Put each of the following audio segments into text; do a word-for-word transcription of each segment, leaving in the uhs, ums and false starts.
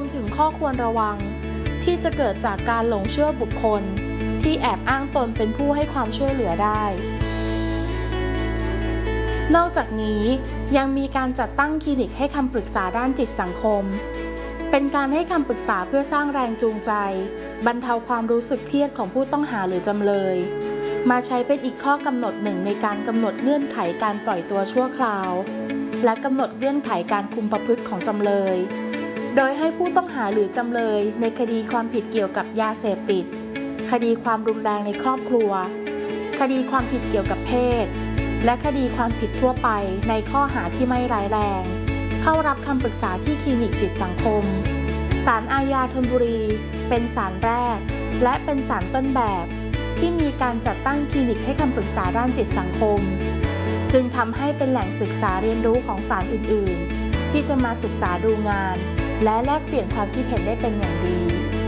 มถึงข้อควรระวังที่จะเกิดจากการหลงเชื่อบุคคลที่แอบอ้างตนเป็นผู้ให้ความช่วยเหลือได้นอกจากนี้ยังมีการจัดตั้งคลินิกให้คำปรึกษาด้านจิตสังคมเป็นการให้คำปรึกษาเพื่อสร้างแรงจูงใจบรรเทาความรู้สึกเครียดของผู้ต้องหาหรือจำเลยมาใช้เป็นอีกข้อกำหนดหนึ่งในการกำหนดเงื่อนไขการปล่อยตัวชั่วคราวและกำหนดเงื่อนไขการคุมประพฤติของจำเลยโดยให้ผู้ต้องหาหรือจำเลยในคดีความผิดเกี่ยวกับยาเสพติดคดีความรุนแรงในครอบครัวคดีความผิดเกี่ยวกับเพศและคดีความผิดทั่วไปในข้อหาที่ไม่ร้ายแรงเข้ารับคำปรึกษาที่คลินิกจิตสังคมศาลอาญาธนบุรีเป็นศาลแรกและเป็นศาลต้นแบบที่มีการจัดตั้งคลินิกให้คำปรึกษาด้านจิตสังคมจึงทำให้เป็นแหล่งศึกษาเรียนรู้ของศาลอื่นๆที่จะมาศึกษาดูงานและแลกเปลี่ยนความคิดเห็นได้เป็นอย่างดี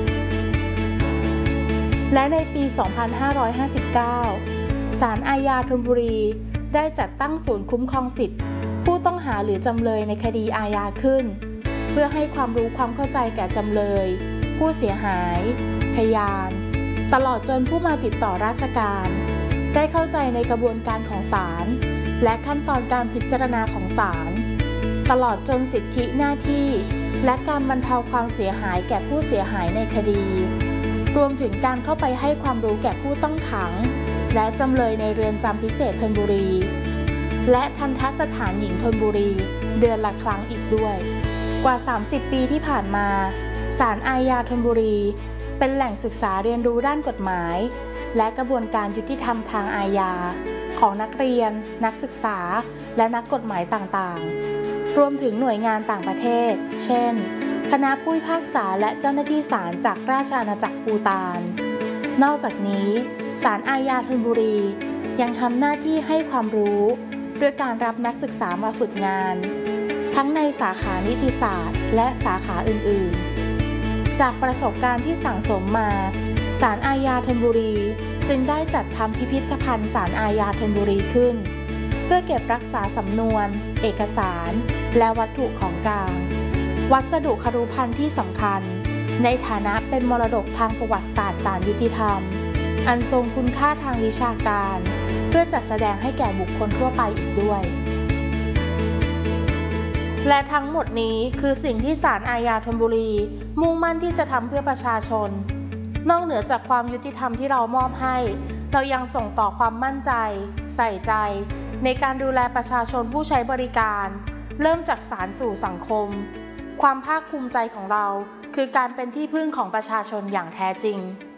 และในปี สองพันห้าร้อยห้าสิบเก้า ศาลอาญาธนบุรีได้จัดตั้งศูนย์คุ้มครองสิทธิผู้ต้องหาหรือจำเลยในคดีอาญาขึ้นเพื่อให้ความรู้ความเข้าใจแก่จำเลยผู้เสียหายพยานตลอดจนผู้มาติดต่อราชการได้เข้าใจในกระบวนการของศาลและขั้นตอนการพิจารณาของศาลตลอดจนสิทธิหน้าที่และการบรรเทาความเสียหายแก่ผู้เสียหายในคดีรวมถึงการเข้าไปให้ความรู้แก่ผู้ต้องขังและจำเลยในเรือนจำพิเศษธนบุรีและทัณฑสถานหญิงธนบุรีเดือนละครั้งอีกด้วยกว่าสามสิบปีที่ผ่านมาศาลอาญาธนบุรีเป็นแหล่งศึกษาเรียนรู้ด้านกฎหมายและกระบวนการยุติธรรมทางอาญาของนักเรียนนักศึกษาและนักกฎหมายต่างๆรวมถึงหน่วยงานต่างประเทศเช่นคณะผู้พิพากษาและเจ้าหน้าที่ศาลจากราชอาณาจักรภูฏานนอกจากนี้ศาลอาญาธนบุรียังทำหน้าที่ให้ความรู้ด้วยการรับนักศึกษามาฝึกงานทั้งในสาขานิติศาสตร์และสาขาอื่นๆจากประสบการณ์ที่สั่งสมมาศาลอาญาธนบุรีจึงได้จัดทำพิพิธภัณฑ์ศาลอาญาธนบุรีขึ้นเพื่อเก็บรักษาสำนวนเอกสารและวัตถุของกลางวัสดุครุภัณฑ์ที่สำคัญในฐานะเป็นมรดกทางประวัติศาสตร์ศาลยุติธรรมอันทรงคุณค่าทางวิชาการเพื่อจัดแสดงให้แก่บุคคลทั่วไปอีกด้วยและทั้งหมดนี้คือสิ่งที่ศาลอาญาธนบุรีมุ่งมั่นที่จะทำเพื่อประชาชนนอกเหนือจากความยุติธรรมที่เรามอบให้เรายังส่งต่อความมั่นใจใส่ใจในการดูแลประชาชนผู้ใช้บริการเริ่มจากศาลสู่สังคมความภาคภูมิใจของเราคือการเป็นที่พึ่งของประชาชนอย่างแท้จริง